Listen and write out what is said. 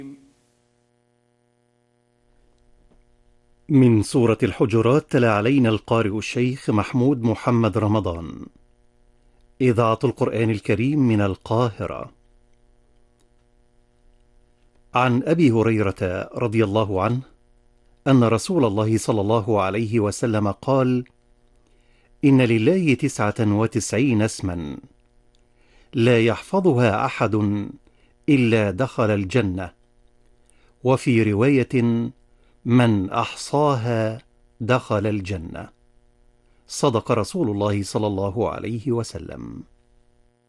من سورة الحجرات تلا علينا القارئ الشيخ محمود محمد رمضان. إذاعة القرآن الكريم من القاهرة. عن أبي هريرة رضي الله عنه أن رسول الله صلى الله عليه وسلم قال: إن لله 99 اسما لا يحفظها أحد إلا دخل الجنة، وفي رواية: من أحصاها دخل الجنة. صدق رسول الله صلى الله عليه وسلم.